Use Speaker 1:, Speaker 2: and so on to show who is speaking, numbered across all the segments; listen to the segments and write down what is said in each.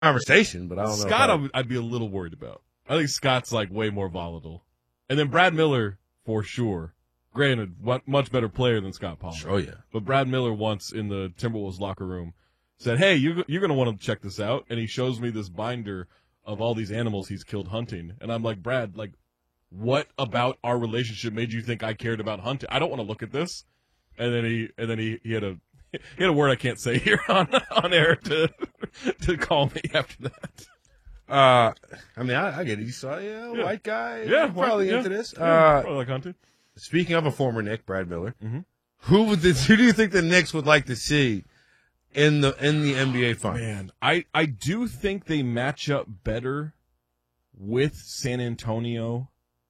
Speaker 1: conversation, but I don't know.
Speaker 2: Scott, I'd be a little worried about. I think Scott's like way more volatile. And then Brad Miller, for sure. Granted, much better player than Scott Palmer.
Speaker 1: Oh, yeah.
Speaker 2: But Brad Miller once in the Timberwolves locker room said, hey, you're going to want to check this out. And he shows me this binder of all these animals he's killed hunting. And I'm like, Brad, like, what about our relationship made you think I cared about hunting? I don't want to look at this. And then he had a word I can't say here on air to call me after that.
Speaker 1: I mean, I get it. You saw, white guy.
Speaker 2: Yeah,
Speaker 1: probably into this.
Speaker 2: Probably like hunting.
Speaker 1: Speaking of a former Knick, Brad Miller,
Speaker 2: mm-hmm.
Speaker 1: who do you think the Knicks would like to see in the NBA Finals?
Speaker 2: Man, I do think they match up better with San Antonio,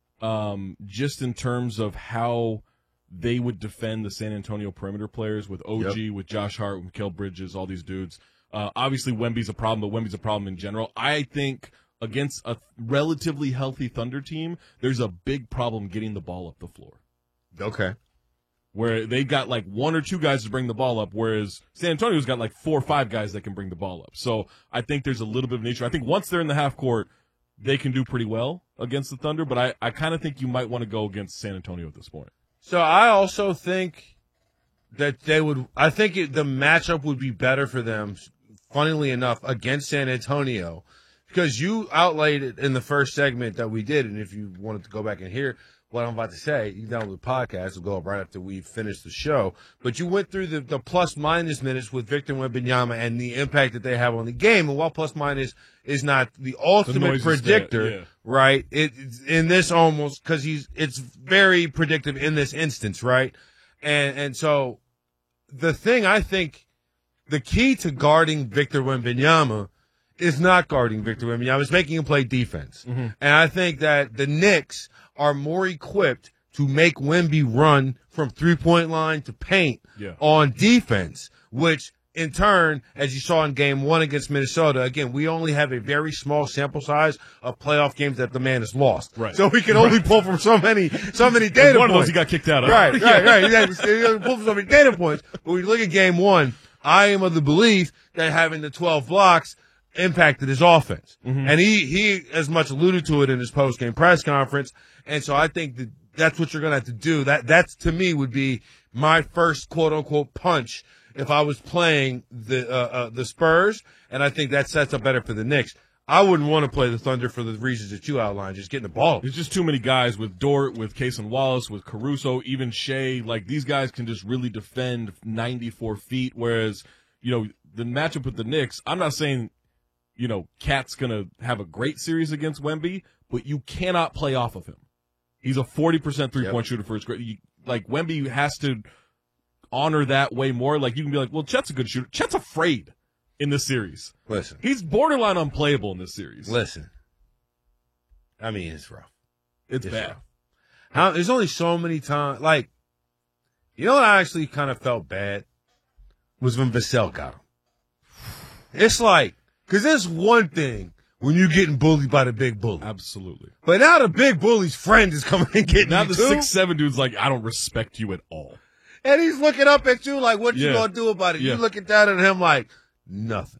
Speaker 2: just in terms of how they would defend the San Antonio perimeter players with OG, with Josh Hart, with Mikal Bridges, all these dudes. Obviously, Wemby's a problem, but Wemby's a problem in general. I think against a relatively healthy Thunder team, there's a big problem getting the ball up the floor.
Speaker 1: Okay.
Speaker 2: Where they've got like one or two guys to bring the ball up, whereas San Antonio's got like 4 or 5 guys that can bring the ball up. So I think there's a little bit of nature. I think once they're in the half court, they can do pretty well against the Thunder, but I kind of think you might want to go against San Antonio at this point.
Speaker 1: So I also think that the matchup would be better for them, funnily enough, against San Antonio, because you outlaid it in the first segment that we did, and if you wanted to go back and hear what I'm about to say, you download the podcast. We'll go up right after we finish the show. But you went through the plus-minus minutes with Victor Wembanyama and the impact that they have on the game. And while plus-minus is not the ultimate predictor, right, it's in this almost, because it's very predictive in this instance, right? And so the thing I think, the key to guarding Victor Wembanyama is not guarding Victor Wembanyama. It's making him play defense.
Speaker 2: Mm-hmm.
Speaker 1: And I think that the Knicks are more equipped to make Wemby run from three-point line to paint on defense, which in turn, as you saw in game 1 against Minnesota, again, we only have a very small sample size of playoff games that the man has lost.
Speaker 2: Right.
Speaker 1: So we can only pull from so many data points.
Speaker 2: One of those he got kicked out of.
Speaker 1: Right. You pull from so many data points. But when you look at game 1, I am of the belief that having the 12 blocks impacted his offense.
Speaker 2: Mm-hmm.
Speaker 1: And he as much alluded to it in his post-game press conference. And so I think that's what you're going to have to do. That's to me would be my first quote-unquote punch if I was playing the Spurs. And I think that sets up better for the Knicks. I wouldn't want to play the Thunder for the reasons that you outlined, just getting the ball.
Speaker 2: There's just too many guys with Dort, with Cason Wallace, with Caruso, even Shea. Like, these guys can just really defend 94 feet, whereas, the matchup with the Knicks, I'm not saying Cat's going to have a great series against Wemby, but you cannot play off of him. He's a 40% three-point shooter for his grade. Like, Wemby has to honor that way more. Like, you can be like, well, Chet's a good shooter. Chet's afraid in this series.
Speaker 1: Listen.
Speaker 2: He's borderline unplayable in this series.
Speaker 1: Listen. I mean, it's rough.
Speaker 2: It's bad.
Speaker 1: Rough. There's only so many times. Like, you know what I actually kind of felt bad? Was when Vassell got him. It's like, because there's one thing when you're getting bullied by the big bully.
Speaker 2: Absolutely.
Speaker 1: But now the big bully's friend is coming and getting
Speaker 2: now
Speaker 1: you
Speaker 2: the
Speaker 1: too.
Speaker 2: 6'7" dude's like, I don't respect you at all.
Speaker 1: And he's looking up at you like, what you gonna do about it?
Speaker 2: Yeah.
Speaker 1: You looking down at him like, nothing.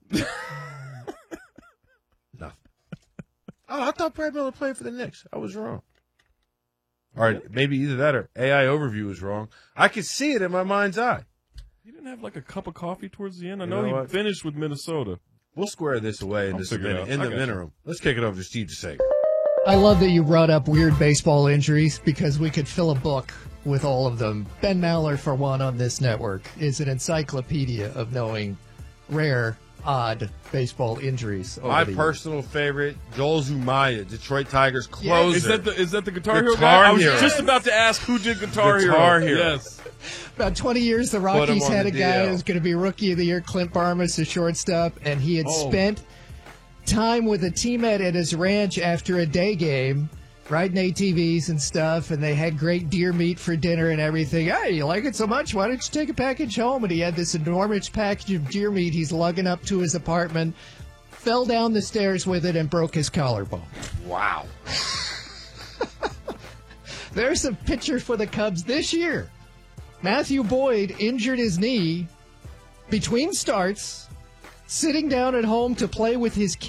Speaker 1: Nothing. Oh, I thought Brad Miller played for the Knicks. I was wrong. All right, maybe either that or AI overview was wrong. I could see it in my mind's eye.
Speaker 2: He didn't have like a cup of coffee towards the end. I
Speaker 1: You
Speaker 2: know
Speaker 1: know
Speaker 2: he
Speaker 1: what?
Speaker 2: finished with Minnesota.
Speaker 1: We'll square this away in
Speaker 2: figure it out.
Speaker 1: in
Speaker 2: I
Speaker 1: the
Speaker 2: got you.
Speaker 1: interim. Let's kick it over to Steve DeSager.
Speaker 3: I love that you brought up weird baseball injuries because we could fill a book with all of them. Ben Maller, for one, on this network, is an encyclopedia of knowing rare, odd baseball injuries.
Speaker 1: My personal favorite, Joel Zumaya, Detroit Tigers closer.
Speaker 2: Yeah. Is that the Guitar Hero
Speaker 1: Guitar
Speaker 2: guy? I was
Speaker 1: Hero.
Speaker 2: just about to ask who did Guitar
Speaker 1: Guitar
Speaker 2: Hero.
Speaker 1: Hero.
Speaker 2: Yes.
Speaker 3: About 20 years, the
Speaker 1: him
Speaker 3: Rockies
Speaker 1: on
Speaker 3: had
Speaker 1: the
Speaker 3: a guy
Speaker 1: DL.
Speaker 3: who was going to be Rookie of the Year, Clint Barmas, the shortstop, and he had spent time with a teammate at his ranch after a day game, riding ATVs and stuff, and they had great deer meat for dinner and everything. Hey, you like it so much? Why don't you take a package home? And he had this enormous package of deer meat he's lugging up to his apartment, fell down the stairs with it, and broke his collarbone.
Speaker 1: Wow.
Speaker 3: There's a pitcher for the Cubs this year. Matthew Boyd injured his knee between starts, sitting down at home to play with his